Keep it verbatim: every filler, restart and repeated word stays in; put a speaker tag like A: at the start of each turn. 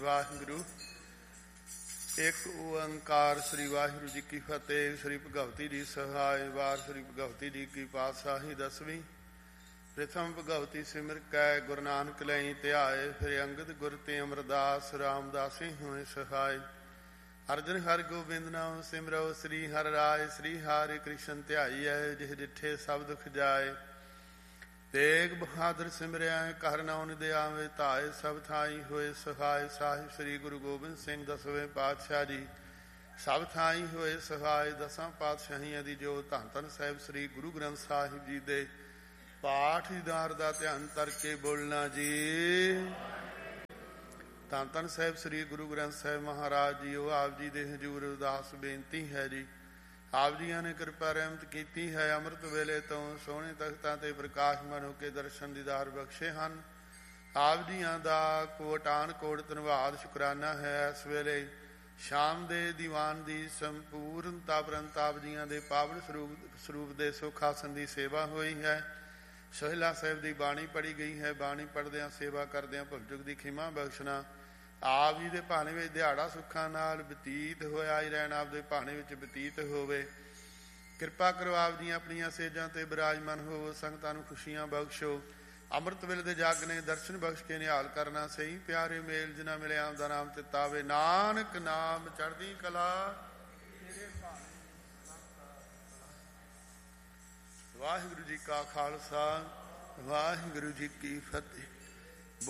A: ਵਾਹਿਗੁਰੂ ਇੱਕ ਓੰਕਾਰ ਸ੍ਰੀ ਵਾਹਿਗੁਰੂ ਜੀ ਕੀ ਫਤਿਹ। ਸ੍ਰੀ ਭਗਵਤੀ ਜੀ ਸਹਾਇ ਵਾਰ ਸ੍ਰੀ ਭਗਵਤੀ ਜੀ ਕੀ ਪਾਤਸ਼ਾਹੀ ਦਸਵੀਂ। ਪ੍ਰਥਮ ਭਗਵਤੀ ਸਿਮਰ ਕੈ ਗੁਰੂ ਨਾਨਕ ਲਈ ਧਿਆਏ। ਫਿਰ ਅੰਗਦ ਗੁਰ ਤੇ ਅਮਰਦਾਸ ਰਾਮਦਾਸੀ ਹੋਏ ਸਹਾਇ। ਅਰਜਨ ਹਰਿ ਗੋਬਿੰਦ ਨਾਮ ਸਿਮਰੋ ਸ੍ਰੀ ਹਰਿ ਰਾਇ। ਸ੍ਰੀ ਹਰਿ ਕ੍ਰਿਸ਼ਨ ਧਿਆਈਐ ਜਿਹ ਜਿੱਠੇ ਸਭ ਦੁਖ ਜਾਏ। ਤੇਗ ਬਹਾਦਰ ਸਿਮਰਿਆ ਘਰ ਨਾਉ ਦਿਆਵੇ ਧਾਏ। ਸਭ ਥਾਈ ਹੋਏ ਸਹਾਇ। ਸਾਹਿਬ ਸ੍ਰੀ ਗੁਰੂ ਗੋਬਿੰਦ ਸਿੰਘ ਦਸਵੇਂ ਪਾਤਸ਼ਾਹ ਜੀ ਸਭ ਥਾਈ ਹੋਏ ਸਹਾਇ। ਦਸਾਂ ਪਾਤਸ਼ਾਹੀਆਂ ਦੀ ਜੋ ਧੰਨ ਧੰਨ ਸਾਹਿਬ ਸ੍ਰੀ ਗੁਰੂ ਗ੍ਰੰਥ ਸਾਹਿਬ ਜੀ ਦੇ ਪਾਠ ਦੀਦਾਰ ਦਾ ਧਿਆਨ ਕਰਕੇ ਬੋਲਣਾ ਜੀ। ਧੰਨ ਧੰਨ ਸਾਹਿਬ ਸ੍ਰੀ ਗੁਰੂ ਗ੍ਰੰਥ ਸਾਹਿਬ ਮਹਾਰਾਜ ਜੀ ਉਹ ਆਪ ਜੀ ਦੇ ਹਜ਼ੂਰ ਉਦਾਸ ਬੇਨਤੀ ਹੈ ਜੀ। ਆਪ ਜੀਆਂ ਨੇ ਕਿਰਪਾ ਰਹਿਮਤ ਕੀਤੀ ਹੈ। ਅੰਮ੍ਰਿਤ ਵੇਲੇ ਤੋਂ ਸੋਹਣੇ ਤਖਤਾਂ ਤੇ ਪ੍ਰਕਾਸ਼ਮਾਨ ਹੋ ਕੇ ਦਰਸ਼ਨ ਦੀਦਾਰ ਬਖਸ਼ੇ ਹਨ। ਆਪ ਜੀਆਂ ਦਾ ਕੋਟਾਨ ਕੋਟ ਧੰਨਵਾਦ ਸ਼ੁਕਰਾਨਾ ਹੈ। ਇਸ ਵੇਲੇ ਸ਼ਾਮ ਦੇ ਦੀਵਾਨ ਦੀ ਸੰਪੂਰਨਤਾ ਉਪਰੰਤ ਆਪ ਜੀਆਂ ਦੇ ਪਾਵਨ ਸਰੂਪ ਸਰੂਪ ਦੇ ਸੁਖ ਆਸਨ ਦੀ ਸੇਵਾ ਹੋਈ ਹੈ। ਸੋਹਿਲਾ ਸਾਹਿਬ ਦੀ ਬਾਣੀ ਪੜ੍ਹੀ ਗਈ ਹੈ। ਬਾਣੀ ਪੜ੍ਹਦਿਆਂ ਸੇਵਾ ਕਰਦਿਆਂ ਭੁੱਲ ਚੁੱਕ ਦੀ ਖਿਮਾ ਬਖਸ਼ਣਾ। ਆਪ ਜੀ ਦੇ ਭਾਣੇ ਵਿੱਚ ਦਿਹਾੜਾ ਸੁੱਖਾਂ ਨਾਲ ਬਤੀਤ ਹੋਇਆ ਹੀ ਰਹਿਣਾ। ਆਪ ਦੇ ਭਾਣੇ ਵਿੱਚ ਬਤੀਤ ਹੋਵੇ। ਕਿਰਪਾ ਕਰੋ ਆਪ ਦੀਆਂ ਆਪਣੀਆਂ ਸੇਜਾਂ ਤੇ ਬਿਰਾਜਮਾਨ ਹੋਵੋ। ਸੰਗਤਾਂ ਨੂੰ ਖੁਸ਼ੀਆਂ ਬਖਸ਼ੋ। ਅੰਮ੍ਰਿਤ ਵੇਲੇ ਦੇ ਜਗ ਨੇ ਦਰਸ਼ਨ ਬਖਸ਼ ਕੇ ਨਿਹਾਲ ਕਰਨਾ। ਸਹੀ ਪਿਆਰੇ ਮੇਲ ਜਿਨਾ ਮਿਲਿਆ ਆਪ ਦਾ ਨਾਮ ਤਿਤਾਵੇ। ਨਾਨਕ ਨਾਮ ਚੜ੍ਹਦੀ ਕਲਾ। ਵਾਹਿਗੁਰੂ ਜੀ ਕਾ ਖਾਲਸਾ ਵਾਹਿਗੁਰੂ ਜੀ ਕੀ ਫਤਿਹ।